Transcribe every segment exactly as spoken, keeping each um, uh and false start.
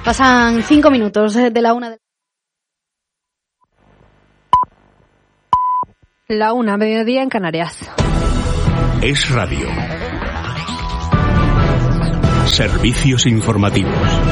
Pasan cinco minutos de la una de la una, mediodía en Canarias. Es Radio. Servicios informativos.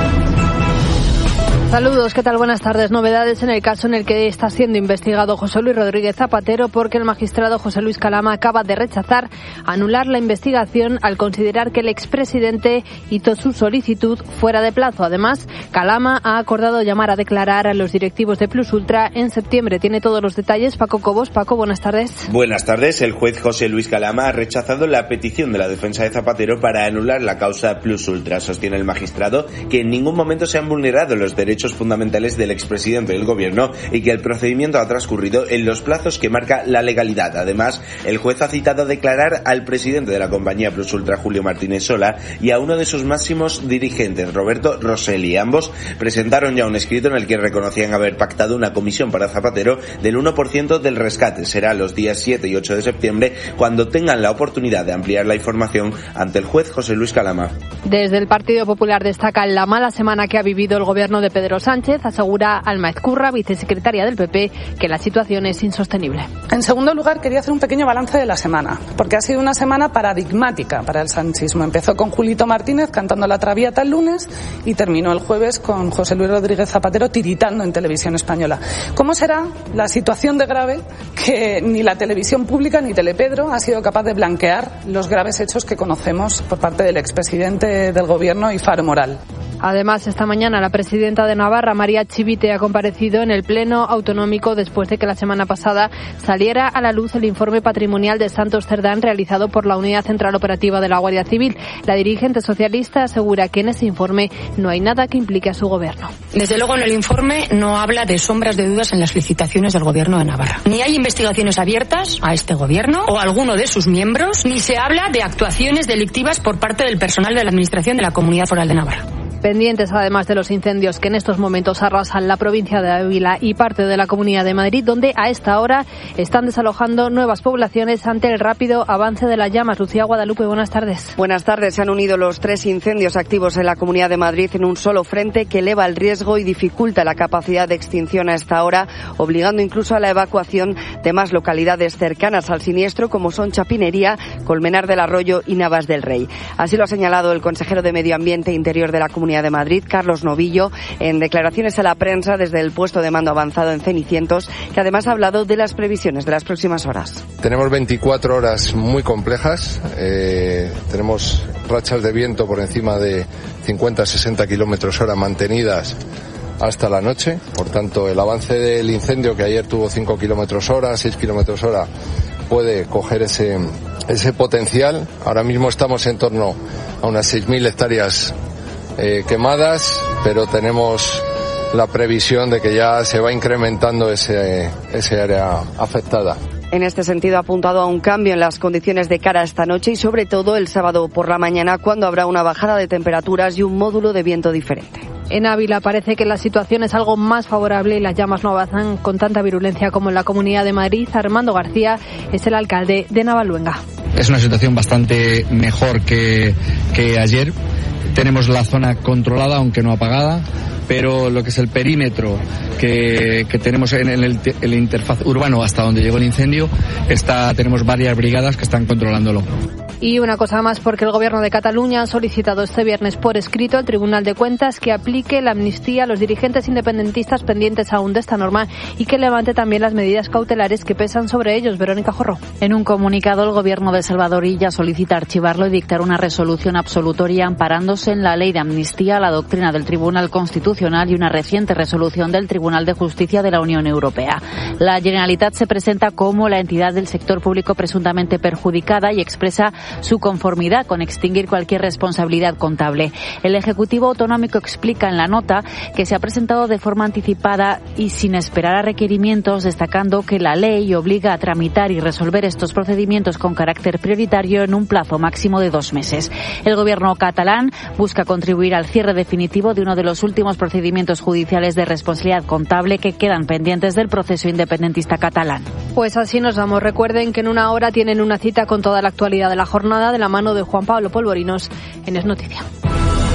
Saludos, ¿qué tal? Buenas tardes. Novedades en el caso en el que está siendo investigado José Luis Rodríguez Zapatero, porque el magistrado José Luis Calama acaba de rechazar anular la investigación al considerar que el expresidente hizo su solicitud fuera de plazo. Además, Calama ha acordado llamar a declarar a los directivos de Plus Ultra en septiembre. Tiene todos los detalles Paco Cobos. Paco, buenas tardes. Buenas tardes. El juez José Luis Calama ha rechazado la petición de la defensa de Zapatero para anular la causa Plus Ultra. Sostiene el magistrado que en ningún momento se han vulnerado los derechos fundamentales del expresidente del gobierno y que el procedimiento ha transcurrido en los plazos que marca la legalidad. Además, el juez ha citado a declarar al presidente de la compañía Plus Ultra, Julio Martínez Sola, y a uno de sus máximos dirigentes, Roberto Rosselli. Ambos presentaron ya un escrito en el que reconocían haber pactado una comisión para Zapatero del uno por ciento del rescate. Será los días siete y ocho de septiembre cuando tengan la oportunidad de ampliar la información ante el juez José Luis Calama. Desde el Partido Popular destacan la mala semana que ha vivido el gobierno de Pedro Sánchez. Asegura Alma Ezcurra, vicesecretaria del P P, que la situación es insostenible. En segundo lugar, quería hacer un pequeño balance de la semana, porque ha sido una semana paradigmática para el sanchismo. Empezó con Julito Martínez cantando la Traviata el lunes y terminó el jueves con José Luis Rodríguez Zapatero tiritando en Televisión Española. ¿Cómo será la situación de grave que ni la televisión pública ni Telepedro ha sido capaz de blanquear los graves hechos que conocemos por parte del expresidente del gobierno y faro moral? Además, esta mañana la presidenta de Navarra, María Chivite, ha comparecido en el Pleno Autonómico después de que la semana pasada saliera a la luz el informe patrimonial de Santos Cerdán realizado por la Unidad Central Operativa de la Guardia Civil. La dirigente socialista asegura que en ese informe no hay nada que implique a su gobierno. Desde luego, en el informe no habla de sombras de dudas en las licitaciones del gobierno de Navarra. Ni hay investigaciones abiertas a este gobierno o a alguno de sus miembros, ni se habla de actuaciones delictivas por parte del personal de la Administración de la Comunidad Foral de Navarra. Pendientes además de los incendios que en estos momentos arrasan la provincia de Ávila y parte de la Comunidad de Madrid, donde a esta hora están desalojando nuevas poblaciones ante el rápido avance de las llamas. Lucía Guadalupe, buenas tardes. Buenas tardes. Se han unido los tres incendios activos en la Comunidad de Madrid en un solo frente que eleva el riesgo y dificulta la capacidad de extinción a esta hora, obligando incluso a la evacuación de más localidades cercanas al siniestro, como son Chapinería, Colmenar del Arroyo y Navas del Rey. Así lo ha señalado el consejero de Medio Ambiente e Interior de la Comunidad de Madrid, Carlos Novillo, en declaraciones a la prensa desde el puesto de mando avanzado en Cenicientos, que además ha hablado de las previsiones de las próximas horas. Tenemos veinticuatro horas muy complejas, eh, tenemos rachas de viento por encima de cincuenta a sesenta kilómetros hora mantenidas hasta la noche. Por tanto, el avance del incendio, que ayer tuvo cinco kilómetros hora, seis kilómetros hora, puede coger ese, ese potencial. Ahora mismo estamos en torno a unas seis mil hectáreas Eh, quemadas, pero tenemos la previsión de que ya se va incrementando ese, ese área afectada. En este sentido, ha apuntado a un cambio en las condiciones de cara a esta noche y sobre todo el sábado por la mañana, cuando habrá una bajada de temperaturas y un módulo de viento diferente. En Ávila parece que la situación es algo más favorable y las llamas no avanzan con tanta virulencia como en la Comunidad de Madrid. Armando García es el alcalde de Navaluenga. Es una situación bastante mejor que, que ayer. Tenemos la zona controlada, aunque no apagada, pero lo que es el perímetro que, que tenemos en el, el interfaz urbano hasta donde llegó el incendio, está, tenemos varias brigadas que están controlándolo. Y una cosa más, porque el Gobierno de Cataluña ha solicitado este viernes por escrito al Tribunal de Cuentas que aplique la amnistía a los dirigentes independentistas pendientes aún de esta norma y que levante también las medidas cautelares que pesan sobre ellos. Verónica Jorro. En un comunicado, el Gobierno de Salvador Illa solicita archivarlo y dictar una resolución absolutoria amparándose en la ley de amnistía, la doctrina del Tribunal Constitucional y una reciente resolución del Tribunal de Justicia de la Unión Europea. La Generalitat se presenta como la entidad del sector público presuntamente perjudicada y expresa su conformidad con extinguir cualquier responsabilidad contable. El Ejecutivo Autonómico explica en la nota que se ha presentado de forma anticipada y sin esperar a requerimientos, destacando que la ley obliga a tramitar y resolver estos procedimientos con carácter prioritario en un plazo máximo de dos meses. El Gobierno catalán busca contribuir al cierre definitivo de uno de los últimos procedimientos judiciales de responsabilidad contable que quedan pendientes del proceso independentista catalán. Pues así nos vamos. Recuerden que en una hora tienen una cita con toda la actualidad de la jornada de la mano de Juan Pablo Polvorinos en Es Noticia.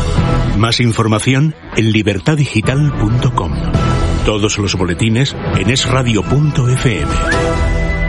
Más información en libertad digital punto com. Todos los boletines en es radio punto efe eme.